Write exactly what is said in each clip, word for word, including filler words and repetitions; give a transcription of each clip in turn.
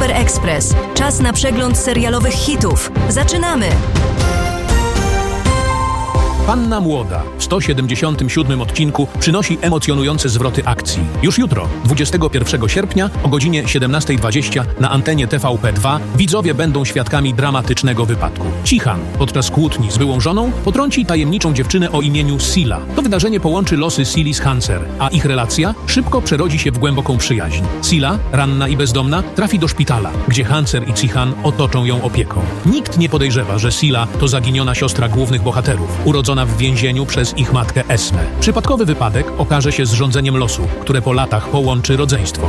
Super Express. Czas na przegląd serialowych hitów. Zaczynamy! Panna Młoda w sto siedemdziesiątym siódmym odcinku przynosi emocjonujące zwroty akcji. Już jutro, dwudziestego pierwszego sierpnia o godzinie siedemnasta dwadzieścia na antenie T V P dwa widzowie będą świadkami dramatycznego wypadku. Cihan podczas kłótni z byłą żoną potrąci tajemniczą dziewczynę o imieniu Sila. To wydarzenie połączy losy Sili z Hanser, a ich relacja szybko przerodzi się w głęboką przyjaźń. Sila, ranna i bezdomna, trafi do szpitala, gdzie Hanser i Cihan otoczą ją opieką. Nikt nie podejrzewa, że Sila to zaginiona siostra głównych bohaterów, urodzona w więzieniu przez ich matkę Esmę. Przypadkowy wypadek okaże się zrządzeniem losu, które po latach połączy rodzeństwo.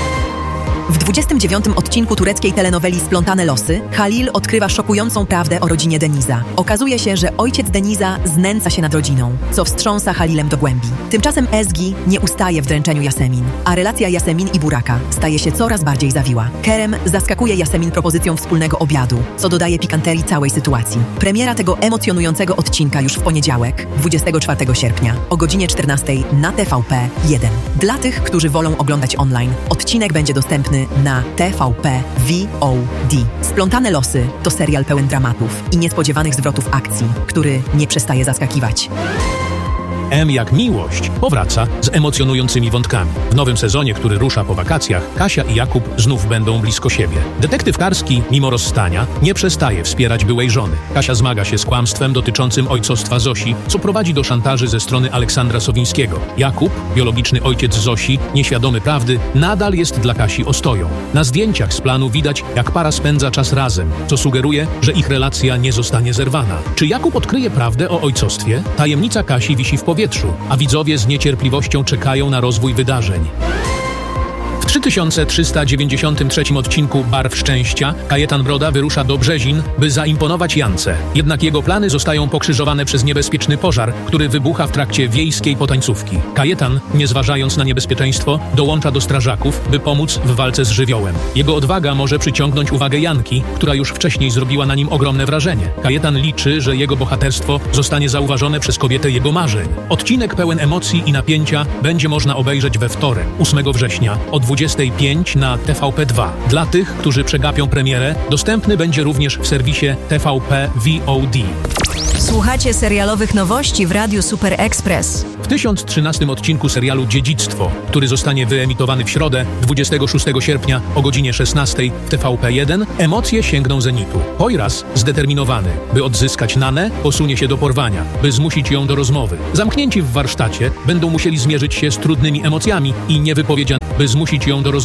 W dwudziestym dziewiątym odcinku tureckiej telenoweli Splątane losy Halil odkrywa szokującą prawdę o rodzinie Deniza. Okazuje się, że ojciec Deniza znęca się nad rodziną, co wstrząsa Halilem do głębi. Tymczasem Ezgi nie ustaje w dręczeniu Yasemin, a relacja Yasemin i Buraka staje się coraz bardziej zawiła. Kerem zaskakuje Yasemin propozycją wspólnego obiadu, co dodaje pikanterii całej sytuacji. Premiera tego emocjonującego odcinka już w poniedziałek, dwudziestego czwartego sierpnia o godzinie czternastej na T V P jeden. Dla tych, którzy wolą oglądać online, odcinek będzie dostępny na T V P V O D. Splątane losy to serial pełen dramatów i niespodziewanych zwrotów akcji, który nie przestaje zaskakiwać. M jak miłość powraca z emocjonującymi wątkami. W nowym sezonie, który rusza po wakacjach, Kasia i Jakub znów będą blisko siebie. Detektyw Karski, mimo rozstania, nie przestaje wspierać byłej żony. Kasia zmaga się z kłamstwem dotyczącym ojcostwa Zosi, co prowadzi do szantaży ze strony Aleksandra Sowińskiego. Jakub, biologiczny ojciec Zosi, nieświadomy prawdy, nadal jest dla Kasi ostoją. Na zdjęciach z planu widać, jak para spędza czas razem, co sugeruje, że ich relacja nie zostanie zerwana. Czy Jakub odkryje prawdę o ojcostwie? Tajemnica Kasi wisi w powietrzu, a widzowie z niecierpliwością czekają na rozwój wydarzeń. W trzy tysiące trzysta dziewięćdziesiątym trzecim odcinku Barw Szczęścia Kajetan Broda wyrusza do Brzezin, by zaimponować Jance. Jednak jego plany zostają pokrzyżowane przez niebezpieczny pożar, który wybucha w trakcie wiejskiej potańcówki. Kajetan, nie zważając na niebezpieczeństwo, dołącza do strażaków, by pomóc w walce z żywiołem. Jego odwaga może przyciągnąć uwagę Janki, która już wcześniej zrobiła na nim ogromne wrażenie. Kajetan liczy, że jego bohaterstwo zostanie zauważone przez kobietę jego marzeń. Odcinek pełen emocji i napięcia będzie można obejrzeć we wtorek, ósmego września o dwudziestej piątej na T V P dwa. Dla tych, którzy przegapią premierę, dostępny będzie również w serwisie T V P V O D. Słuchacie serialowych nowości w Radiu Super Express. W tysiąc trzynastym odcinku serialu Dziedzictwo, który zostanie wyemitowany w środę, dwudziestego szóstego sierpnia o godzinie szesnastej w T V P jeden, emocje sięgną zenitu. Poiras, zdeterminowany, by odzyskać Nanę, posunie się do porwania, by zmusić ją do rozmowy. Zamknięci w warsztacie, będą musieli zmierzyć się z trudnymi emocjami i niewypowiedzianymi, by zmusić ją do rozmowy.